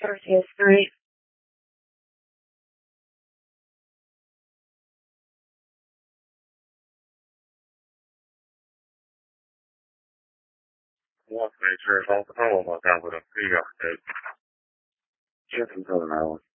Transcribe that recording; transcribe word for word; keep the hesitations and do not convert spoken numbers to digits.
Earth history. What nature is all the power about that with a figure. Just until an hour.